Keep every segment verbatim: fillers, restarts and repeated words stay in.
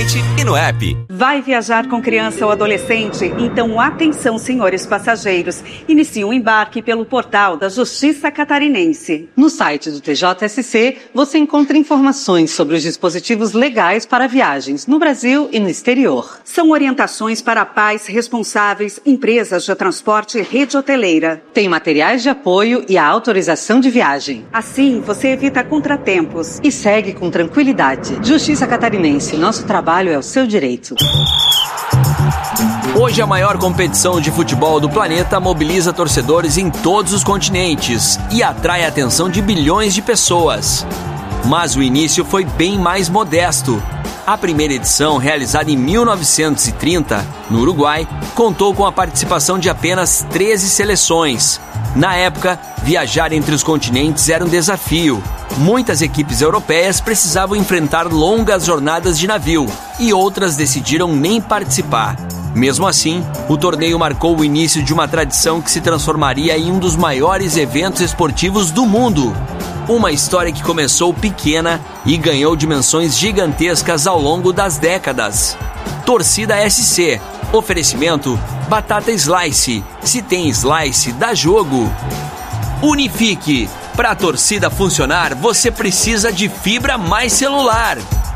site e no app. Vai viajar com criança ou adolescente? Então atenção, senhores passageiros. Inicie o embarque pelo portal da Justiça Catarinense. No site do T J S C, você encontra informações sobre os dispositivos legais para viagens no Brasil e no exterior. São orientações para pais responsáveis, empresas de transporte e rede hoteleira. Tem materiais de apoio e a autorização de viagem. Assim, você evita contratempos. E segue com tranquilidade. Justiça Catarinense, nosso trabalho é o seu direito. Hoje a maior competição de futebol do planeta mobiliza torcedores em todos os continentes e atrai a atenção de bilhões de pessoas. Mas o início foi bem mais modesto. A primeira edição, realizada em mil novecentos e trinta, no Uruguai, contou com a participação de apenas treze seleções. Na época, viajar entre os continentes era um desafio. Muitas equipes europeias precisavam enfrentar longas jornadas de navio e outras decidiram nem participar. Mesmo assim, o torneio marcou o início de uma tradição que se transformaria em um dos maiores eventos esportivos do mundo. Uma história que começou pequena e ganhou dimensões gigantescas ao longo das décadas. Torcida S C. Oferecimento Batata Slice. Se tem Slice, dá jogo. Unifique. Para a torcida funcionar, você precisa de fibra mais celular.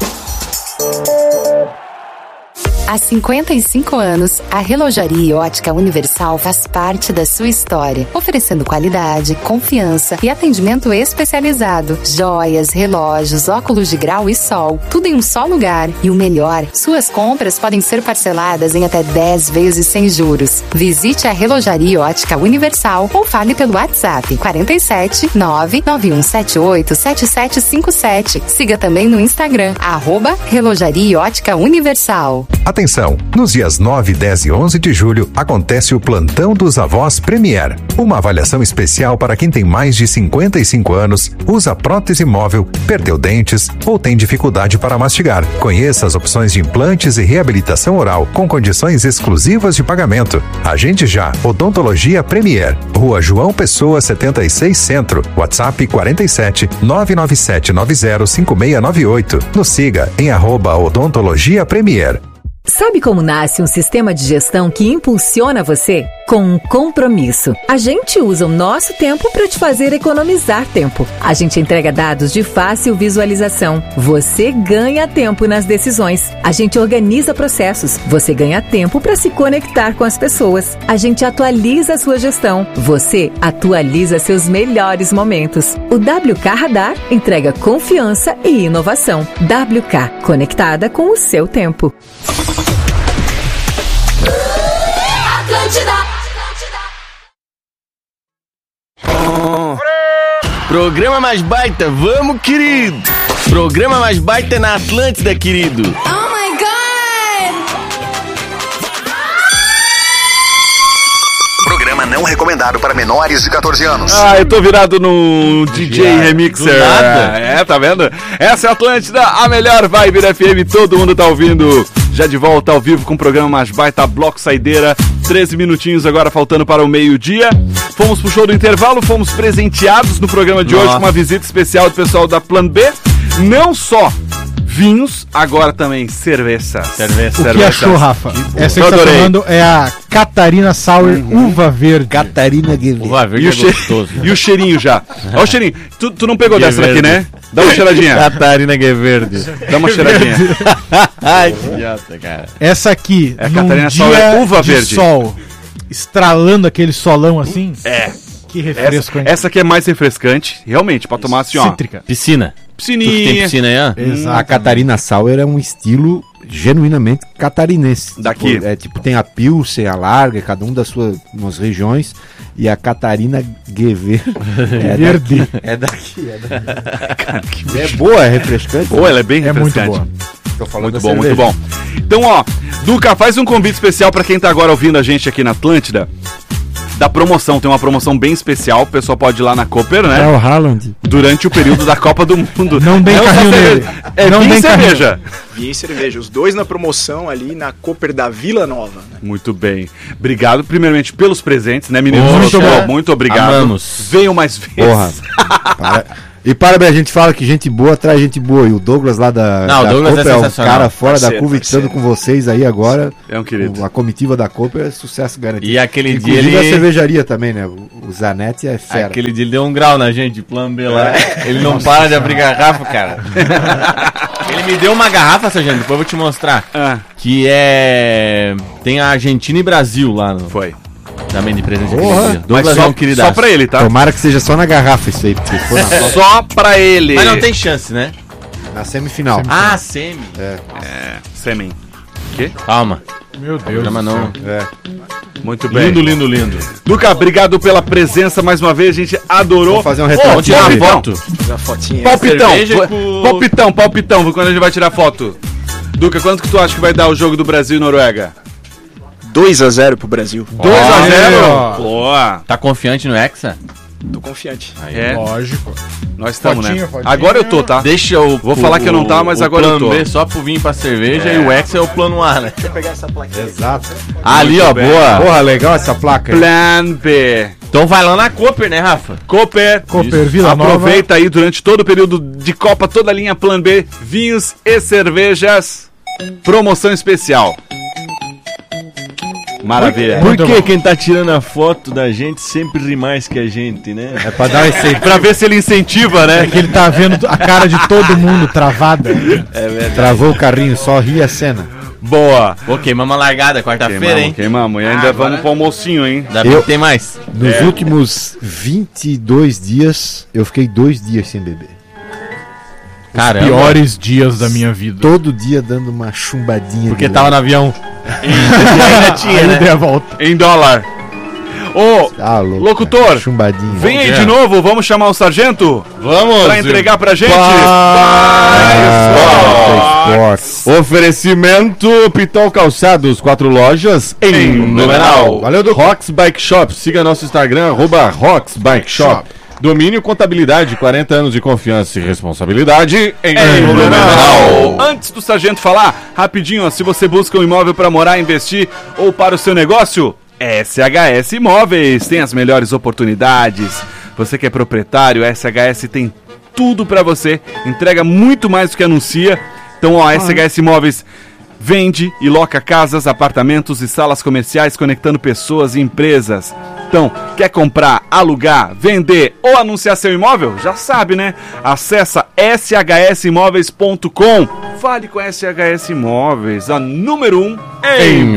Há cinquenta e cinco anos, a Relojaria Ótica Universal faz parte da sua história, oferecendo qualidade, confiança e atendimento especializado. Joias, relógios, óculos de grau e sol, tudo em um só lugar. E o melhor, suas compras podem ser parceladas em até dez vezes sem juros. Visite a Relojaria Ótica Universal ou fale pelo WhatsApp quarenta e sete, nove nove um sete oito, sete sete cinco sete. Siga também no Instagram, arroba Relojaria Ótica Universal. Atenção! Nos dias nove, dez e onze de julho acontece o Plantão dos Avós Premier. Uma avaliação especial para quem tem mais de cinquenta e cinco anos, usa prótese móvel, perdeu dentes ou tem dificuldade para mastigar. Conheça as opções de implantes e reabilitação oral com condições exclusivas de pagamento. Agende já Odontologia Premier. Rua João Pessoa setenta e seis Centro. WhatsApp quarenta e sete, nove nove sete nove zero cinco seis nove oito. Nos siga em arroba Odontologia Premier. Sabe como nasce um sistema de gestão que impulsiona você? Com um compromisso. A gente usa o nosso tempo para te fazer economizar tempo. A gente entrega dados de fácil visualização. Você ganha tempo nas decisões. A gente organiza processos. Você ganha tempo para se conectar com as pessoas. A gente atualiza a sua gestão. Você atualiza seus melhores momentos. O W K Radar entrega confiança e inovação. W K, conectada com o seu tempo. Atlântida. Oh, programa mais baita, vamos, querido! Programa mais baita na Atlântida, querido! Oh my God! Programa não recomendado para menores de catorze anos. Ah, eu tô virado no D J yeah, Remixer. É, tá vendo? Essa é a Atlântida, a melhor vibe da F M, todo mundo tá ouvindo. Já de volta ao vivo com o programa mais baita, Bloco Saideira. treze minutinhos agora faltando para o meio-dia. Fomos pro show do intervalo, fomos presenteados no programa de Nossa. hoje com uma visita especial do pessoal da Plan B. Não só vinhos, agora também cerveja. Cerveja. O que achou, Rafa? Essa que você tá tomando é a Catarina Sour uhum. Uva Verde. Catarina Verde. Uva Verde e, é o che... e o cheirinho já. Olha o cheirinho. Tu, tu não pegou dessa daqui, né? Dá uma cheiradinha. Catarina Verde. Dá uma cheiradinha. Ai, que idiota, cara. Essa aqui, é a Catarina Sour Uva Verde. Sol, estralando aquele solão assim. É. Que refresco, essa, essa aqui é mais refrescante, realmente, pra tomar assim, ó. Cítrica. Piscina. Piscininha. Tu tem piscina aí, ó? Exato. A Catarina Sour é um estilo genuinamente catarinense. Daqui. Tipo, é tipo, tem a Pilsen, a Larga, cada um das suas umas regiões. E a Catarina Gever é Verde. Daqui, é daqui. É, daqui. Cara, que é boa, é refrescante. Boa, ela é bem é refrescante. Muito boa. Tô falando muito bom, muito bom. Então, ó, Duca, faz um convite especial pra quem tá agora ouvindo a gente aqui na Atlântida. Da promoção, tem uma promoção bem especial. O pessoal pode ir lá na Cooper, né? É o Haaland. Durante o período da Copa do Mundo. Não tem carrinho nele. É não vinho e cerveja. Vinho e cerveja. Os dois na promoção ali na Cooper da Vila Nova. Né? Muito bem. Obrigado, primeiramente, pelos presentes, né, meninos? Muito muito, bom. muito obrigado. Amamos. Venham mais vezes. Porra. Para... E parabéns, a gente fala que gente boa traz gente boa. E o Douglas lá da, Não, da o Douglas Copa é é o sensacional. cara fora Parceiro, da curva e parceiro. estando com vocês aí agora. É um querido. A comitiva da Copa é sucesso garantido. E aquele Inclusive dia a ele... cervejaria também, né? O, o Zanetti é fera. Aquele dia ele deu um grau na gente, plano B lá. Ele não para de abrir garrafa, cara. Ele me deu uma garrafa, Sargento, depois eu vou te mostrar. Ah. Que é... Tem a Argentina e Brasil lá. No... Foi. Também de presente. Porra. Douglas Mas só, é um queridaço. só pra ele, tá? Tomara que seja só na garrafa isso aí, porque se for na, Só pra ele. Mas não tem chance, né? na semifinal. Ah, semi. É. É, sêmen. Quê? Calma. Meu Deus. Programa não. É. Muito bem. Lindo, lindo, lindo. Duca, obrigado pela presença mais uma vez, a gente adorou. Vamos fazer um Ô, retrato. vamos tirar dele. uma foto. Fazer a fotinha. Palpitão, Cerveja vo- com- palpitão, palpitão, quando a gente vai tirar foto. Duca, quanto que tu acha que vai dar o jogo do Brasil e Noruega? dois a zero pro Brasil. dois a zero? ó. Boa. Tá confiante no Hexa? Tô confiante. É, Lógico. nós estamos, né? Fotinho, fotinho. Agora eu tô, tá? Deixa o. Vou falar que eu não tava, mas o agora eu plano tô. B só pro vinho pra cerveja e o Hexa é o plano A, né? Deixa eu pegar essa plaquinha. Exato. Ali, ó, bem. boa. Porra, legal essa placa aí. Plan B. Então vai lá na Cooper, né, Rafa? Cooper. Cooper, Vila Nova. Aproveita aí durante todo o período de Copa, toda a linha Plan B, vinhos e cervejas. Promoção especial. Maravilha. Por que quem tá tirando a foto da gente sempre ri mais que a gente, né? É pra dar esse. Pra ver se ele incentiva, né? É que ele tá vendo a cara de todo mundo travada. Travou o carrinho, só ri a cena. Boa. Pô, queimamos a largada quarta-feira, Queimamos, hein? queimamos. E ainda Ah, agora- vamos pro almocinho, hein? Ainda bem Eu- que tem mais. Nos É. últimos vinte e dois dias, eu fiquei dois dias sem beber. Caramba. Piores dias da minha vida. Todo dia dando uma chumbadinha. Porque de tava no leve. avião. ainda tinha, Aí eu né? dei a volta. Em dólar. Ô, Ah, louco, locutor, cara, chumbadinha. vem aí dia. de novo, vamos chamar o sargento Vamos. pra entregar pra gente. Ah, Esportes. Oferecimento Pitol Calçados, quatro lojas em Em numeral. Valeu, Duca. Rox Bike Shop, siga nosso Instagram, arroba Rox Bike Shop. Domínio Contabilidade, quarenta anos de confiança e responsabilidade em Em numeral. Blumenau. Antes do sargento falar, rapidinho, ó, se você busca um imóvel para morar, investir ou para o seu negócio, S H S Imóveis tem as melhores oportunidades. Você que é proprietário, S H S tem tudo para você, entrega muito mais do que anuncia. Então, ó, a S H S Imóveis vende e loca casas, apartamentos e salas comerciais conectando pessoas e empresas. Então, quer comprar, alugar, vender ou anunciar seu imóvel? Já sabe, né? Acessa s h s imóveis ponto com. Fale com a S H S Imóveis, a número um em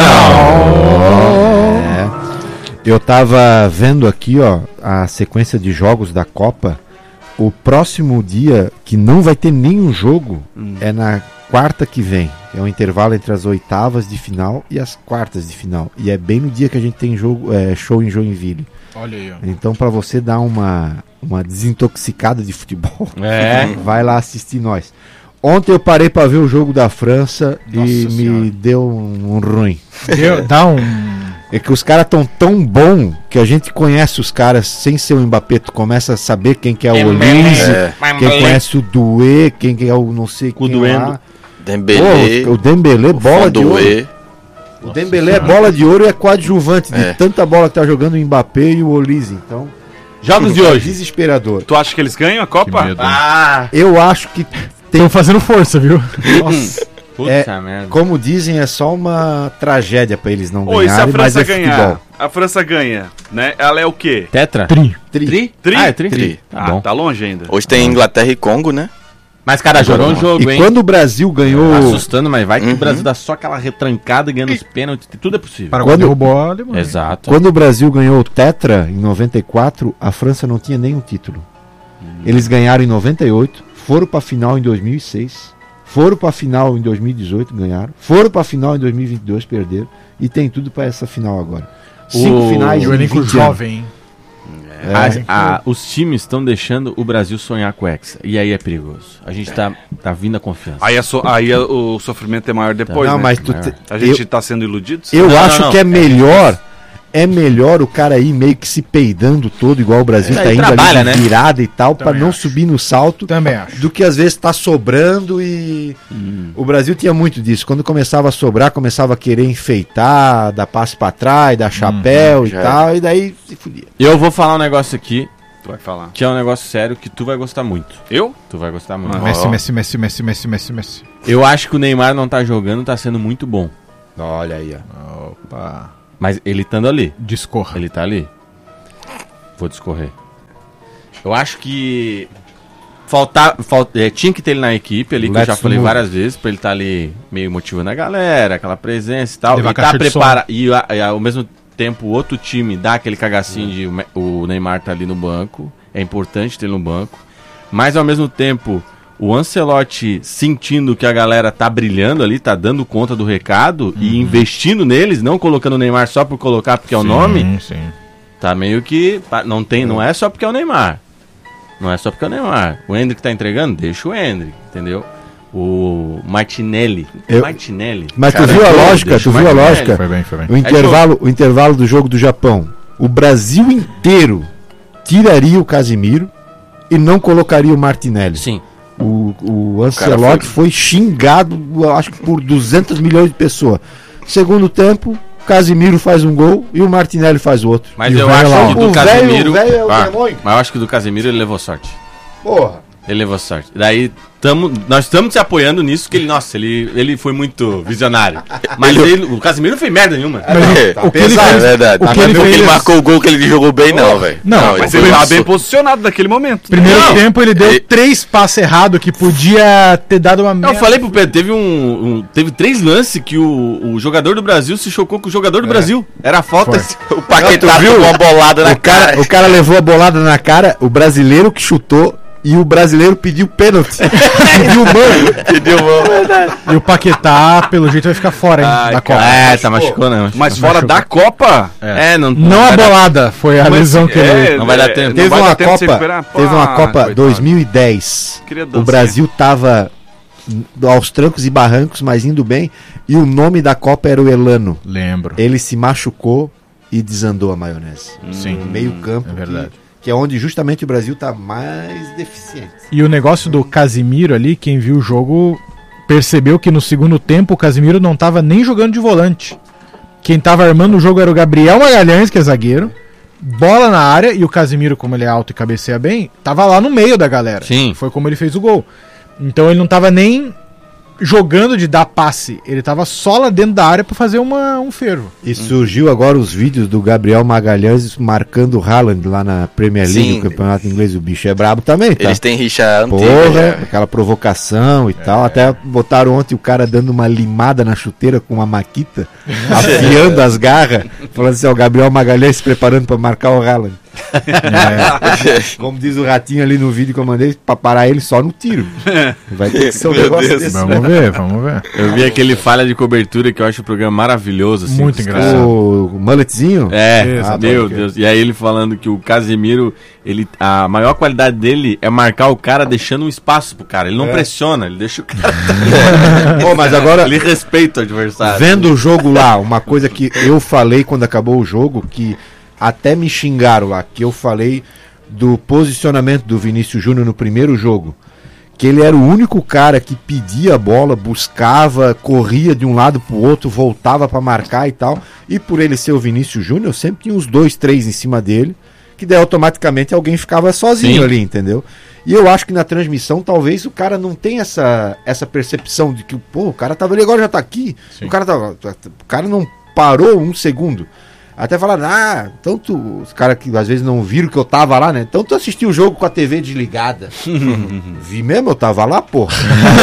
É. Eu tava vendo aqui, ó, a sequência de jogos da Copa. O próximo dia que não vai ter nenhum jogo é na quarta que vem. É um intervalo entre as oitavas de final e as quartas de final. E é bem no dia que a gente tem jogo, é, show em Joinville. Olha aí, ó. Então, pra você dar uma, uma desintoxicada de futebol, É. vai lá assistir nós. Ontem eu parei pra ver o jogo da França Nossa e Senhora. me deu um, um ruim. Deu- dá um. É que os caras tão tão bom que a gente conhece os caras sem ser o Mbappé. Tu começa a saber quem que é o Olise, É. quem conhece o Duê, quem que é o não sei quem doendo. lá. Dembélé, Pô, o Dembélé, bola de ouro. Fondoué. O Dembélé é bola de ouro e é coadjuvante de É. tanta bola que tá jogando o Mbappé e o Olise. Então, Jogos de hoje. desesperador. Tu acha que eles ganham a Copa? Que medo. Ah! Eu acho que Estão fazendo força, viu? Nossa. Puta É, merda. como dizem, é só uma tragédia pra eles não Ô, e se a ganharem, mas França é ganhar? futebol. A França ganha, né? Ela é o quê? Tetra? Tri. Tri. Tri? Tri? Ah, é tri? Tri. Tá Ah, bom. tá longe ainda. Hoje tem Inglaterra e Congo, né? Mas, cara, jogou um jogo, E hein? quando o Brasil ganhou, Tá assustando, mas vai que Uhum. o Brasil dá só aquela retrancada ganhando os pênaltis. Tudo é possível. Paraguai Quando- derrubou a Alemanha. Exato. quando o Brasil ganhou o Tetra em noventa e quatro, a França não tinha nenhum título. Eles ganharam em noventa e oito, foram pra final em dois mil e seis, foram pra final em dois mil e dezoito, ganharam, foram pra final em dois mil e vinte e dois, perderam, e tem tudo pra essa final agora. Cinco O- finais E em o elenco vinte jovem, hein? É. As- a- os times estão deixando o Brasil sonhar com o Hexa. E aí é perigoso. A gente tá, tá vindo a confiança. Aí, a so- aí a- o sofrimento é maior depois, Não, né? mas tu É. te- A gente eu, tá sendo iludido? eu Não, acho não, não. que é melhor, é melhor o cara ir meio que se peidando todo, igual o Brasil É, tá ele indo trabalha, ali de né? virada e tal, pra Também não acho. subir no salto. Também acho. Do que às vezes tá sobrando e o Brasil tinha muito disso. Quando começava a sobrar, começava a querer enfeitar, dar passe pra trás, dar chapéu e já tal, e daí se fudia. Eu vou falar um negócio aqui Tu vai falar. Que é um negócio sério que tu vai gostar muito. Eu? Tu vai gostar muito. Ah, Messi, Messi, Messi, Messi, Messi, Messi, Messi. Eu acho que o Neymar não tá jogando, tá sendo muito bom. Olha aí, ó. Opa. Mas ele estando ali. Discorra. Ele tá ali. Vou discorrer. Eu acho que faltar, falta, é, tinha que ter ele na equipe ali, que Let's eu já falei move. várias vezes, pra ele estar tá ali meio motivando a galera, aquela presença e tal. Levar E tá caixa de prepara e, a- e ao mesmo tempo o outro time dá aquele cagacinho de o Me- o Neymar tá ali no banco. É importante ter ele no banco. Mas ao mesmo tempo, o Ancelotti sentindo que a galera tá brilhando ali, tá dando conta do recado e investindo neles, não colocando o Neymar só por colocar porque é o Sim, nome. sim. Tá meio que. pa- Não, tem, não é só porque é o Neymar. Não é só porque é o Neymar. O Endrick tá entregando? Deixa o Endrick, entendeu? O Martinelli. Eu- Martinelli. Mas Cara, tu viu a deixa lógica, tu o viu a Martinelli. lógica? Foi bem, foi bem. O intervalo, o intervalo do jogo do Japão. O Brasil inteiro tiraria o Casimiro e não colocaria o Martinelli. Sim. O, o cara Ancelotti foi- foi xingado, eu acho que por duzentos milhões de pessoas. Segundo tempo, Casimiro faz um gol e o Martinelli faz outro. Mas E o eu velho acho lá, que ó. do O Casemiro. velho- o velho é o Ah, demônio. mas eu acho que do Casemiro ele levou sorte. Porra. Ele levou sorte. Daí tamo, nós estamos se apoiando nisso, que ele, nossa, ele, ele foi muito visionário. Mas ele, o Casemiro não fez merda nenhuma. É, o que ele é fez- verdade. o que Mas ele porque fez- ele marcou o gol que ele jogou bem, não, velho. Não, Mas ele ele tava passou. bem posicionado naquele momento. Primeiro Não. tempo ele deu Ele- três passes errados que podia ter dado uma Não, merda. eu falei pro Pedro, teve um, um- teve três lances que o, o jogador do Brasil se chocou com o jogador do Brasil. Era a falta. Foi. O Paquetá Tu viu? tomou uma bolada na O cara, cara. o cara levou a bolada na cara, o brasileiro que chutou e o brasileiro pediu pênalti. Pediu mano. Entendeu, mano? E o Paquetá, pelo jeito, vai ficar fora, hein, Ai, da Copa. cara, é, tá machucou, né? Mas fora da Copa. É, não, Não a vai dar- bolada, foi a Mas, lesão que é, ele... não vai dar tempo. Não Teve vai uma dar tempo de se Copa, recuperar? teve uma Pá, Copa coitado. dois mil e dez. Queria O dançar. Brasil tava aos trancos e barrancos, mas indo bem, e o nome da Copa era o Elano. Lembro. Ele se machucou e desandou a maionese. Sim. No meio campo, É verdade. Que, que é onde justamente o Brasil tá mais deficiente. E o negócio do Casimiro ali, quem viu o jogo percebeu que no segundo tempo o Casimiro não tava nem jogando de volante. Quem tava armando o jogo era o Gabriel Magalhães, que é zagueiro, bola na área, e o Casimiro, como ele é alto e cabeceia bem, tava lá no meio da galera. Sim. Foi como ele fez o gol. Então ele não tava nem jogando de dar passe, ele tava só lá dentro da área pra fazer uma, um fervo. E surgiu agora os vídeos do Gabriel Magalhães marcando o Haaland lá na Premier League, Sim. o campeonato inglês. O bicho é brabo também, tá? Eles têm rixa antiga. Porra, já. aquela provocação e tal. Até botaram ontem o cara dando uma limada na chuteira com uma maquita, afiando as garras, falando assim: ó, o Gabriel Magalhães se preparando pra marcar o Haaland. É. Como diz o Ratinho ali no vídeo que eu mandei, pra parar ele só no tiro. Vai ter que ser um Meu negócio Deus. desse. Vamos ver, vamos ver. Eu vi aquele falha de cobertura que eu acho o programa maravilhoso. Assim, Muito dos engraçado. caras. O, o mulletzinho? É, Ah, meu pode crer. Deus. E aí ele falando que o Casemiro, ele, a maior qualidade dele é marcar o cara deixando um espaço pro cara. Ele não É. pressiona, ele deixa o cara. Pô, mas agora, Ele respeita o adversário. vendo o jogo lá, uma coisa que eu falei quando acabou o jogo, que até me xingaram lá, que eu falei do posicionamento do Vinícius Júnior no primeiro jogo. Que ele era o único cara que pedia a bola, buscava, corria de um lado pro outro, voltava pra marcar e tal. E por ele ser o Vinícius Júnior, sempre tinha uns dois, três em cima dele, que daí automaticamente alguém ficava sozinho Sim. ali, entendeu? E eu acho que na transmissão talvez o cara não tenha essa, essa percepção de que, pô, o cara tava ali, agora já tá aqui. O cara, tava, o cara não parou um segundo. Até falaram, ah, então tu, os caras que às vezes não viram que eu tava lá, né? Então tu assistiu o jogo com a T V desligada. Vi mesmo, eu tava lá, porra.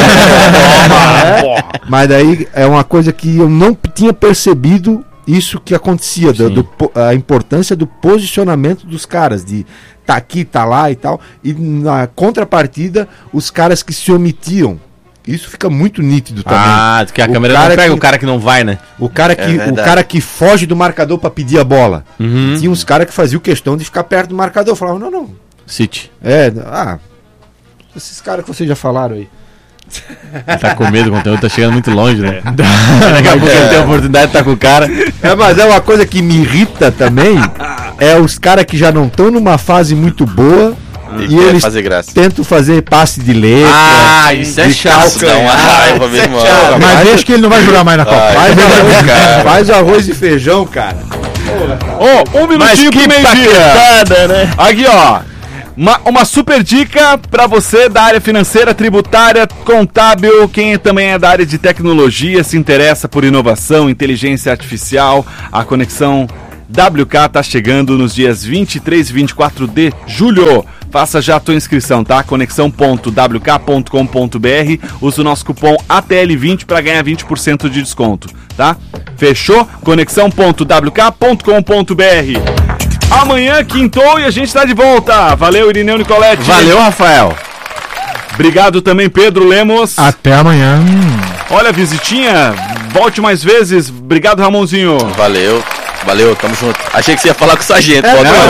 É, mas daí é uma coisa que eu não tinha percebido isso que acontecia, do, do po- a importância do posicionamento dos caras, de tá aqui, tá lá e tal. E na contrapartida, os caras que se omitiam. Isso fica muito nítido também. Ah, que a O câmera não cara pega que- o cara que não vai, né? O cara que, o verdade. cara que foge do marcador pra pedir a bola. Uhum. Tinha uns caras que faziam questão de ficar perto do marcador. Falavam, não, não. City. É, ah, esses caras que vocês já falaram aí. Ele tá com medo, o conteúdo tá chegando muito longe, né? Daqui a pouco ele tem a oportunidade de estar com o cara. É, mas é uma coisa que me irrita também. É os caras que já não estão numa fase muito boa. E E, quer eles fazer graça. tentam fazer passe de letra. Ah, isso é de chato. Isso dá uma raiva Isso é mesmo. chato. ó. Mas deixa que ele não vai jogar mais na Copa. Ai, Faz, o arroz, cara. faz o arroz e feijão, cara. Ô, um minutinho pro meio-dia. né? Aqui, ó. Uma, uma super dica para você da área financeira, tributária, contábil, quem também é da área de tecnologia, se interessa por inovação, inteligência artificial, a conexão W K tá chegando nos dias vinte e três e vinte e quatro de julho. Faça já a tua inscrição, tá? conexão ponto w k ponto com ponto b r. Usa o nosso cupom A T L vinte para ganhar vinte por cento de desconto, tá? Fechou? conexão ponto w k ponto com ponto b r. Amanhã quintou e a gente tá de volta. Valeu, Irineu Nicoletti. Valeu, Rafael. Obrigado também, Pedro Lemos. Até amanhã. Olha, visitinha, volte mais vezes. Obrigado, Ramonzinho. Valeu. Valeu, tamo junto. Achei que você ia falar com o Sargento. É, não, não,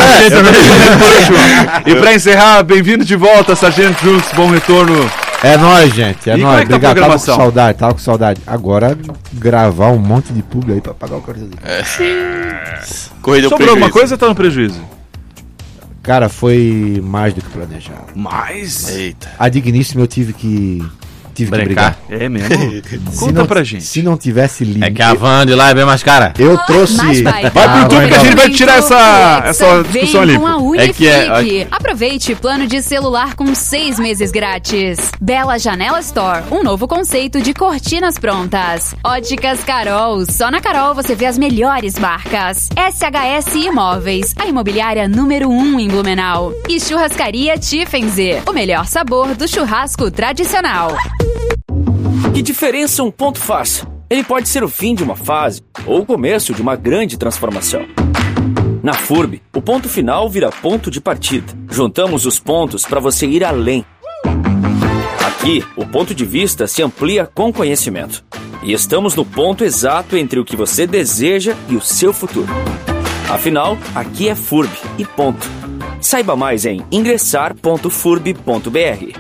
é, e pra encerrar, bem-vindo de volta, Sargento Juntos, bom retorno. É nóis, gente, é e nóis. É Obrigado, tá tava com saudade, tava com saudade. Agora, gravar um monte de publi aí pra pagar o cartão. É. Corrida Sobrou alguma coisa ou tá no prejuízo? Cara, foi mais do que planejado. Mais? Eita. A Digníssima eu tive que... Tive Brincar. que brigar. É mesmo? Conta não, pra gente. Se não tivesse lido... É que a van de lá é bem mais cara. Eu trouxe... Vai pro YouTube que a gente vai tirar essa, essa discussão ali. Com a é que é, Unifique. Aproveite plano de celular com seis meses grátis. Bela Janela Store, um novo conceito de cortinas prontas. Óticas Carol, só na Carol você vê as melhores marcas. S H S Imóveis, a imobiliária número um em Blumenau. E Churrascaria Tiffenze, o melhor sabor do churrasco tradicional. Que diferença um ponto faz? Ele pode ser o fim de uma fase ou o começo de uma grande transformação. Na F U R B, o ponto final vira ponto de partida. Juntamos os pontos para você ir além. Aqui, o ponto de vista se amplia com conhecimento. E estamos no ponto exato entre o que você deseja e o seu futuro. Afinal, aqui é F U R B e ponto. Saiba mais em ingressar ponto furb ponto b r.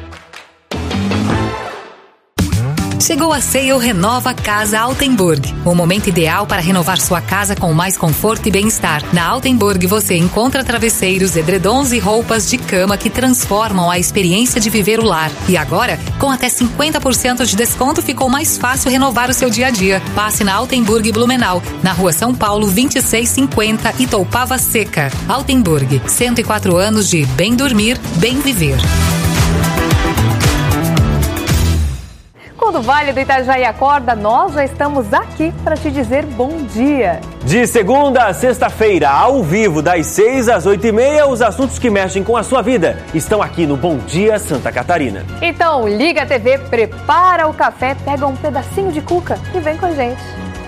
Chegou a Sale Renova Casa Altenburg. O momento ideal para renovar sua casa com mais conforto e bem-estar. Na Altenburg você encontra travesseiros, edredons e roupas de cama que transformam a experiência de viver o lar. E agora, com até cinquenta por cento de desconto, ficou mais fácil renovar o seu dia a dia. Passe na Altenburg Blumenau, na Rua São Paulo vinte e seis cinquenta, Itoupava Seca. Altenburg, cento e quatro anos de bem dormir, bem viver. Quando o Vale do Itajaí acorda, nós já estamos aqui para te dizer bom dia. De segunda a sexta-feira, ao vivo, das seis às oito e meia, os assuntos que mexem com a sua vida estão aqui no Bom Dia Santa Catarina. Então, liga a T V, prepara o café, pega um pedacinho de cuca e vem com a gente.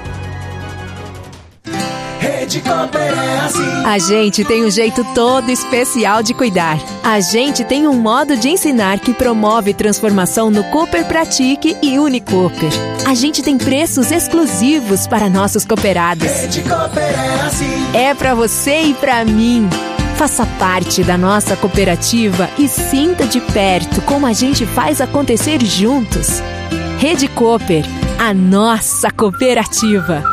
Rede Cooper é assim. A gente tem um jeito todo especial de cuidar. A gente tem um modo de ensinar que promove transformação no Cooper Pratique e Unicooper. A gente tem preços exclusivos para nossos cooperados. Rede Cooper é assim. É para você e para mim. Faça parte da nossa cooperativa e sinta de perto como a gente faz acontecer juntos. Rede Cooper, a nossa cooperativa.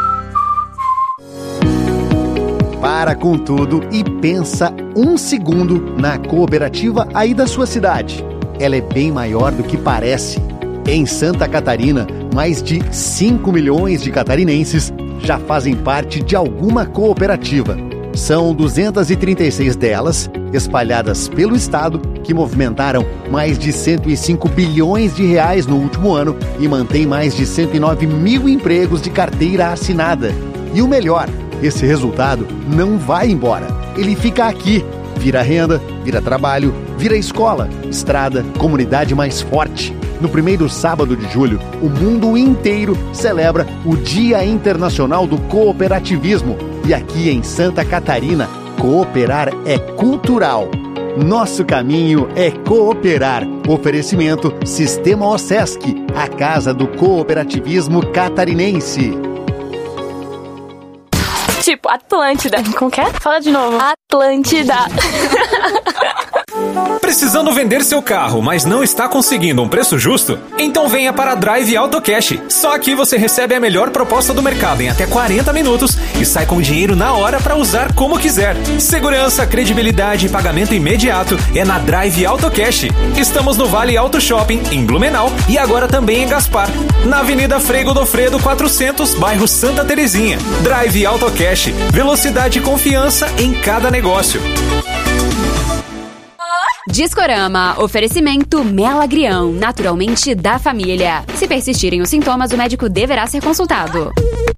Para com tudo e pensa um segundo na cooperativa aí da sua cidade. Ela é bem maior do que parece. Em Santa Catarina, mais de cinco milhões de catarinenses já fazem parte de alguma cooperativa. São duzentas e trinta e seis delas, espalhadas pelo estado, que movimentaram mais de cento e cinco bilhões de reais no último ano e mantém mais de cento e nove mil empregos de carteira assinada. E o melhor, esse resultado não vai embora. Ele fica aqui. Vira renda, vira trabalho, vira escola, estrada, comunidade mais forte. No primeiro sábado de julho, o mundo inteiro celebra o Dia Internacional do Cooperativismo. E aqui em Santa Catarina, cooperar é cultural. Nosso caminho é cooperar. Oferecimento Sistema OSESC, a casa do cooperativismo catarinense. Tipo, Atlântida. Como que é? Fala de novo. Atlântida. Precisando vender seu carro, mas não está conseguindo um preço justo? Então venha para a Drive Auto Cash. Só aqui você recebe a melhor proposta do mercado em até quarenta minutos e sai com dinheiro na hora para usar como quiser. Segurança, credibilidade e pagamento imediato é na Drive Auto Cash. Estamos no Vale Auto Shopping, em Blumenau, e agora também em Gaspar, na Avenida Frei Godofredo quatrocentos, bairro Santa Terezinha. Drive Auto Cash. Velocidade e confiança em cada negócio. Discorama, oferecimento Melagrião, naturalmente da família. Se persistirem os sintomas, o médico deverá ser consultado.